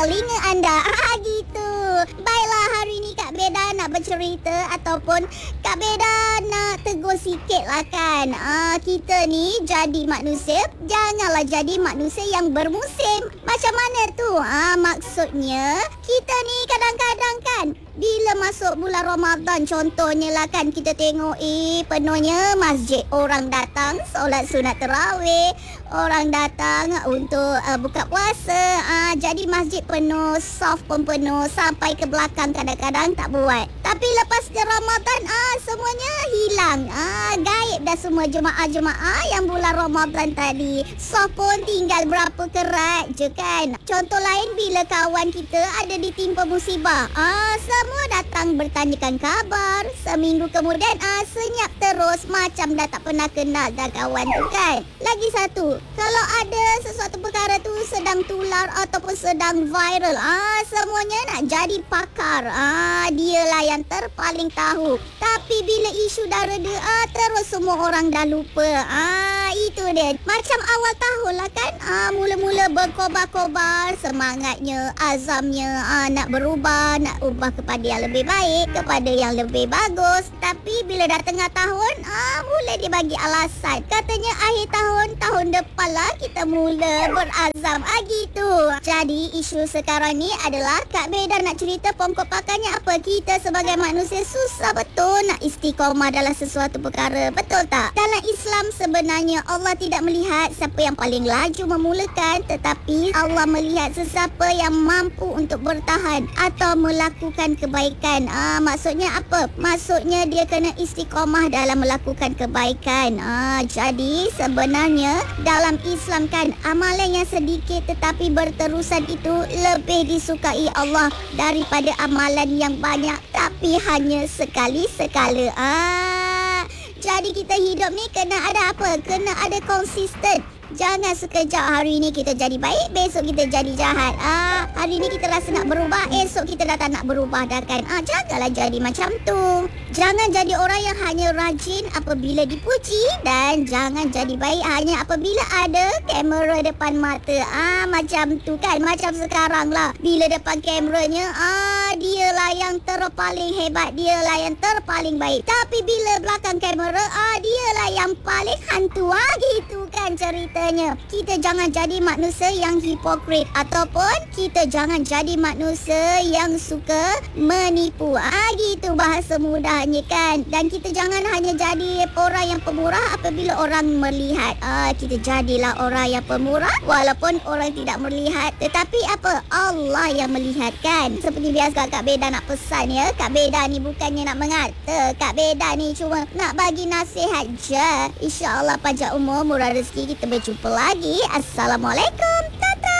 telinga anda. Gitu. Baiklah, hari ini Kak Beda nak bercerita ataupun Kak Beda nak tegur sikit lah kan. Kita ni jadi manusia, janganlah jadi manusia yang bermusim. Macam mana tu? Maksudnya kita ni kadang-kadang kan bila masuk bulan Ramadan contohnya lah kan, kita tengok penuhnya masjid, orang datang solat sunat tarawih, orang datang untuk buka puasa. Jadi masjid penuh, saf pun penuh, sampai ke belakang kadang-kadang tak buat. Tapi lepas ke Ramadan semuanya hilang. Gaib dah semua jemaah-jemaah yang bulan Ramadan tadi. Saf pun tinggal berapa kerat je kan. Contoh lain bila kawan kita ada ditimpa musibah, semua datang bertanyakan kabar. Seminggu kemudian senyap terus, macam dah tak pernah kenal dah kawan tu kan. Lagi satu, kalau ada sesuatu perkara tu sedang tular ataupun sedang viral, semuanya nak jadi pakar. Dialah yang terpaling tahu. Tapi bila isu dah reda, terus semua orang dah lupa. Itu dia. Macam awal tahun lah kan, mula-mula berkobar-kobar semangatnya, azamnya, nak berubah, nak ubah kepada yang lebih baik, kepada yang lebih bagus. Tapi bila dah tengah tahun, mula dia bagi alasan. Katanya akhir tahun, tahun depan lah kita mula berazam. Gitu. Jadi isu sekarang ni adalah Kak Beda nak cerita pokok pakarnya apa. Kita sebagai manusia susah betul nak istiqamah dalam sesuatu perkara. Betul tak? Dalam Islam sebenarnya Allah tidak melihat siapa yang paling laju memulakan, tetapi Allah melihat sesiapa yang mampu untuk bertahan atau melakukan kebaikan. Maksudnya apa? Maksudnya dia kena istiqamah dalam melakukan kebaikan. Jadi sebenarnya dalam Islam kan, amalan yang sedikit tetapi berterusan itu lebih disukai Allah daripada amalan yang banyak tapi hanya sekali-sekala. Jadi kita hidup ni kena ada apa? Kena ada konsisten. Jangan sekejap hari ni kita jadi baik, besok kita jadi jahat. Hari ni kita rasa nak berubah, esok kita dah tak nak berubah dah kan. Janganlah jadi macam tu. Jangan jadi orang yang hanya rajin apabila dipuji, dan jangan jadi baik hanya apabila ada kamera depan mata. Macam tu kan. Macam sekarang lah, bila depan kameranya, dialah yang terpaling hebat, dialah yang terpaling baik. Tapi bila belakang kamera, dialah yang paling hantu. Gitu kan ceritanya. Kita jangan jadi manusia yang hipokrit, ataupun kita jangan jadi manusia yang suka menipu. Gitu bahasa mudahnya kan. Dan kita jangan hanya jadi orang yang pemurah apabila orang melihat. Kita jadilah orang yang pemurah walaupun orang tidak melihat, tetapi apa? Allah yang melihat kan. Seperti biasa Kak Beda nak pesan ya. Kak Beda ni bukannya nak mengata, Kak Beda ni cuma nak bagi nasihat je. InsyaAllah panjang umur, murah rezeki, kita berjumpa lagi. Assalamualaikum.